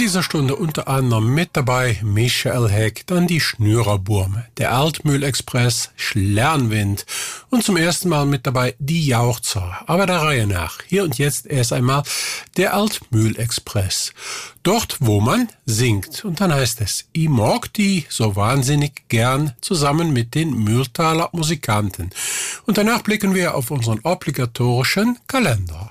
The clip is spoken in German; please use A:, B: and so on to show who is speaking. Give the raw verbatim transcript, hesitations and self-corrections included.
A: dieser Stunde unter anderem mit dabei Michael Heck, dann die Schnürerburme, der Altmühl-Express, Schlernwind und zum ersten Mal mit dabei die Jauchzer. Aber der Reihe nach. Hier und jetzt erst einmal der Altmühl-Express. Dort, wo man singt. Und dann heißt es, ich mag die so wahnsinnig gern zusammen mit den Mühltaler Musikanten. Und danach blicken wir auf unseren obligatorischen Kalender.